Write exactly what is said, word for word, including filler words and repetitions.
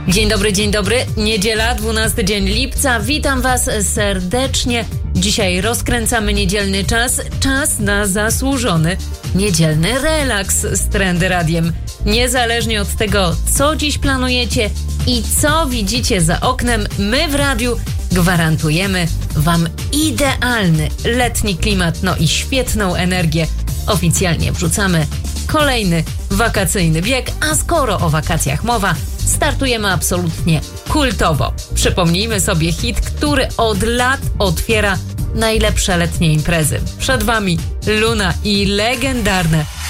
Dzień dobry, dzień dobry. Niedziela, dwunasty dzień lipca. Witam Was serdecznie. Dzisiaj rozkręcamy niedzielny czas. Czas na zasłużony niedzielny relaks z Trendy Radiem. Niezależnie od tego, co dziś planujecie i co widzicie za oknem, my w radiu gwarantujemy Wam idealny letni klimat, no i świetną energię. Oficjalnie wrzucamy kolejny wakacyjny bieg, a skoro o wakacjach mowa, startujemy absolutnie kultowo. Przypomnijmy sobie hit, który od lat otwiera najlepsze letnie imprezy. Przed Wami Luna i legendarne